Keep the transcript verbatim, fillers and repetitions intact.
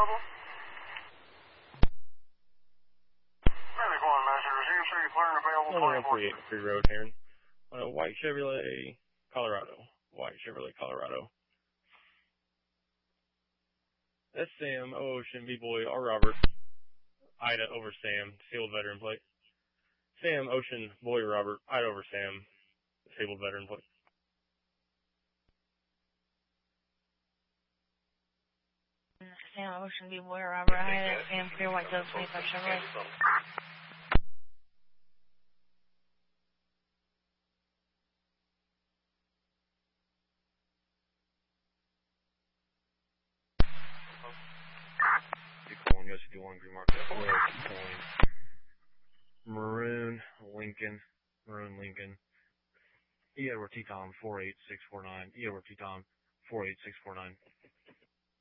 available? Medic one, Master. zero three, clear and available. one three eight Free Road, Heron. On a white Chevrolet, Colorado. White Chevrolet, Colorado. That's Sam, O Ocean, B-Boy, R Robert. Ida over Sam, disabled veteran plate. Sam, Ocean, Boy, Robert. Ida over Sam, disabled veteran plate. Sam, Ocean, B-Boy, Robert. Ida, Sam, Clear, White Dove, twenty-five Chevrolet. One, U S fifty-one, green mark, point. Maroon, Lincoln, Maroon, Lincoln. E. Edward T. Tom, four eight six four nine. E. Edward T. Tom, four eight six four nine.